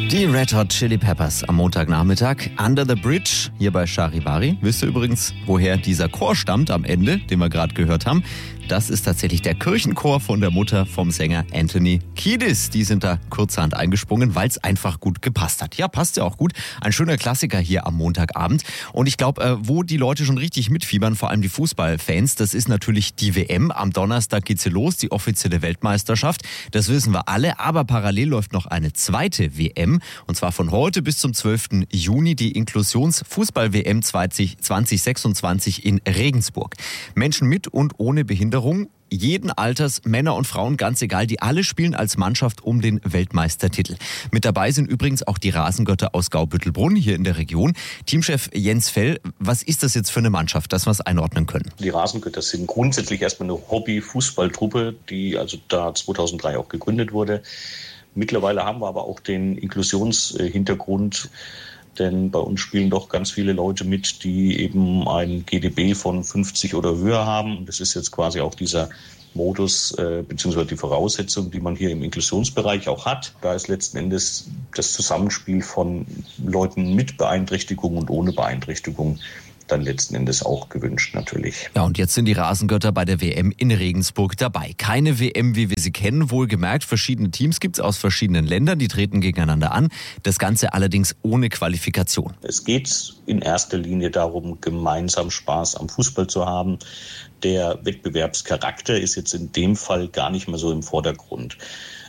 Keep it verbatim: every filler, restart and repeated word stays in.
Die Red Hot Chili Peppers am Montagnachmittag. Under the Bridge hier bei Charivari. Wisst ihr übrigens, woher dieser Chor stammt am Ende, den wir gerade gehört haben? Das ist tatsächlich der Kirchenchor von der Mutter vom Sänger Anthony Kiedis. Die sind da kurzerhand eingesprungen, weil es einfach gut gepasst hat. Ja, passt ja auch gut. Ein schöner Klassiker hier am Montagabend. Und ich glaube, wo die Leute schon richtig mitfiebern, vor allem die Fußballfans, das ist natürlich die W M. Am Donnerstag geht's hier los, die offizielle Weltmeisterschaft. Das wissen wir alle. Aber parallel läuft noch eine zweite W M. Und zwar von heute bis zum zwölften Juni die Inklusions-Fußball-W M zwanzig sechsundzwanzig in Regensburg. Menschen mit und ohne Behinderung, jeden Alters, Männer und Frauen, ganz egal, die alle spielen als Mannschaft um den Weltmeistertitel. Mit dabei sind übrigens auch die Rasengötter aus Gaubüttelbrunn hier in der Region. Teamchef Jens Fell, was ist das jetzt für eine Mannschaft, dass wir es einordnen können? Die Rasengötter sind grundsätzlich erstmal eine Hobby-Fußballtruppe, die also da zweitausenddrei auch gegründet wurde. Mittlerweile haben wir aber auch den Inklusionshintergrund, denn bei uns spielen doch ganz viele Leute mit, die eben ein G D B von fünfzig oder höher haben. Und das ist jetzt quasi auch dieser Modus äh, bzw. die Voraussetzung, die man hier im Inklusionsbereich auch hat. Da ist letzten Endes das Zusammenspiel von Leuten mit Beeinträchtigung und ohne Beeinträchtigung dann letzten Endes auch gewünscht natürlich. Ja, und jetzt sind die Rasengötter bei der W M in Regensburg dabei. Keine W M, wie wir sie kennen, wohlgemerkt. Verschiedene Teams gibt es aus verschiedenen Ländern, die treten gegeneinander an. Das Ganze allerdings ohne Qualifikation. Es geht in erster Linie darum, gemeinsam Spaß am Fußball zu haben. Der Wettbewerbscharakter ist jetzt in dem Fall gar nicht mehr so im Vordergrund.